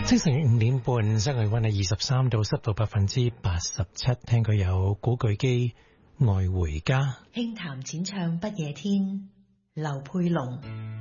清晨5:30，室外溫係23度，濕度87%。聽佢有古巨基《愛回家》。 輕談淺唱不夜天，劉佩龍。